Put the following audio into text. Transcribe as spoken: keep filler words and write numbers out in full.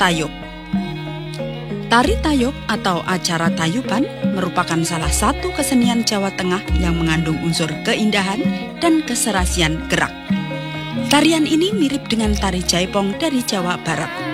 Tayub. Tari Tayub atau acara tayuban merupakan salah satu kesenian Jawa Tengah yang mengandung unsur keindahan dan keserasian gerak. Tarian ini mirip dengan tari jaipong dari Jawa Barat.